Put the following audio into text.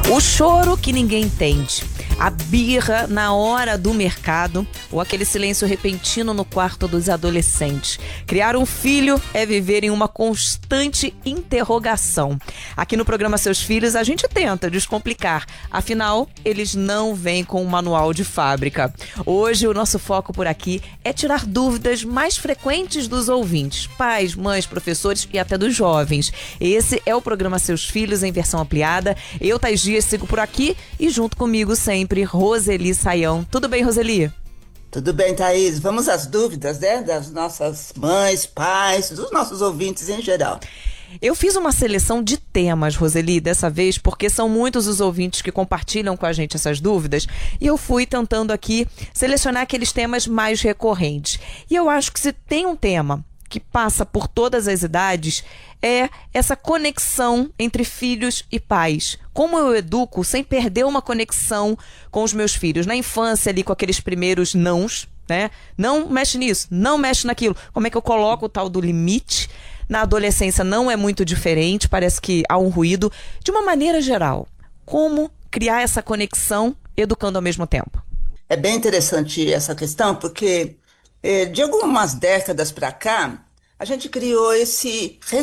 O choro que ninguém entende, a birra na hora do mercado ou aquele silêncio repentino no quarto dos adolescentes. Criar um filho é viver em uma constante interrogação. Aqui no programa Seus Filhos a gente tenta descomplicar, afinal eles não vêm com um manual de fábrica. Hoje o nosso foco por aqui é tirar dúvidas mais frequentes dos ouvintes, pais, mães, professores e até dos jovens. Esse é o programa Seus Filhos em versão ampliada. Eu, Thais Dias, sigo por aqui e junto comigo sempre, Roseli Saião. Tudo bem, Roseli? Tudo bem, Thaís? Vamos às dúvidas, né? Das nossas mães, pais, dos nossos ouvintes em geral. Eu fiz uma seleção de temas, Roseli, dessa vez, porque são muitos os ouvintes que compartilham com a gente essas dúvidas, e eu fui tentando aqui selecionar aqueles temas mais recorrentes. E eu acho que se tem um tema que passa por todas as idades, é essa conexão entre filhos e pais. Como eu educo sem perder uma conexão com os meus filhos? Na infância, ali com aqueles primeiros nãos, né? Não mexe nisso, não mexe naquilo. Como é que eu coloco o tal do limite? Na adolescência não é muito diferente, parece que há um ruído. De uma maneira geral, como criar essa conexão educando ao mesmo tempo? É bem interessante essa questão, porque de algumas décadas para cá, a gente criou esse